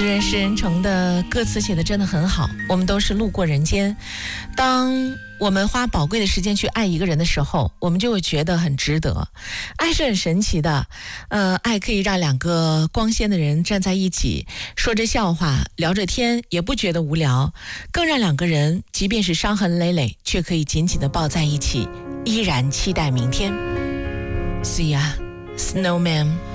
词人诗人城的歌词写得真的很好。我们都是路过人间，当我们花宝贵的时间去爱一个人的时候，我们就会觉得很值得。爱是很神奇的，爱可以让两个光鲜的人站在一起，说着笑话，聊着天，也不觉得无聊，更让两个人即便是伤痕累累，却可以紧紧地抱在一起，依然期待明天。See ya, snowman.